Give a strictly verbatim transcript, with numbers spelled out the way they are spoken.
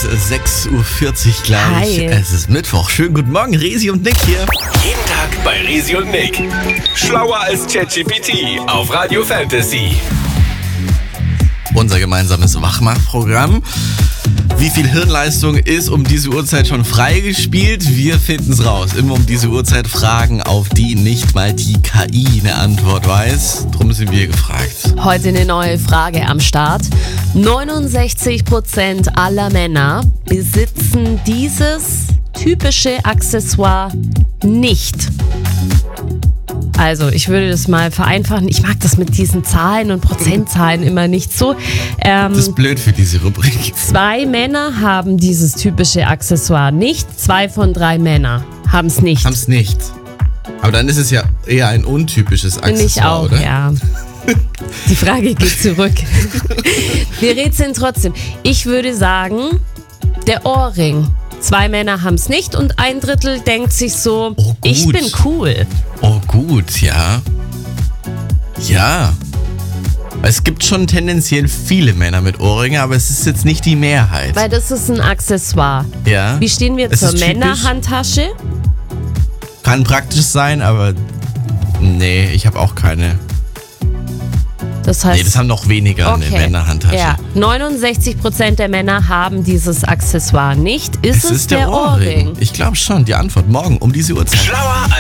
sechs Uhr vierzig gleich. Hi. Es ist Mittwoch. Schönen guten Morgen, Resi und Nick hier. Jeden Tag bei Resi und Nick. Schlauer als ChatGPT auf Radio Fantasy. Unser gemeinsames Wachmachprogramm. Wie viel Hirnleistung ist um diese Uhrzeit schon freigespielt? Wir finden es raus. Immer um diese Uhrzeit Fragen, auf die nicht mal die K I eine Antwort weiß. Drum sind wir gefragt. Heute eine neue Frage am Start. neunundsechzig Prozent aller Männer besitzen dieses typische Accessoire nicht. Also, ich würde das mal vereinfachen. Ich mag das mit diesen Zahlen und Prozentzahlen immer nicht so. Ähm, Das ist blöd für diese Rubrik. zwei Männer haben dieses typische Accessoire nicht. Zwei von drei Männer haben es nicht. Haben es nicht. Aber dann ist es ja eher ein untypisches Finde ich Accessoire, auch, oder? ja. Die Frage geht zurück. Wir rätseln trotzdem. Ich würde sagen, der Ohrring. Zwei Männer haben es nicht und ein Drittel denkt sich so, Oh, gut. ich bin cool. Oh gut, ja. Ja. Es gibt schon tendenziell viele Männer mit Ohrringen, aber es ist jetzt nicht die Mehrheit. Weil das ist ein Accessoire. Ja. Wie stehen wir Es zur ist typisch. Männerhandtasche? Kann praktisch sein, aber nee, ich habe auch keine. Das heißt, Nee, das haben noch weniger eine okay. Männerhandtasche. Ja, neunundsechzig Prozent der Männer haben dieses Accessoire nicht. Ist es, Es ist der, Ohrring. Ich glaube schon, die Antwort morgen um diese Uhrzeit. Schlauer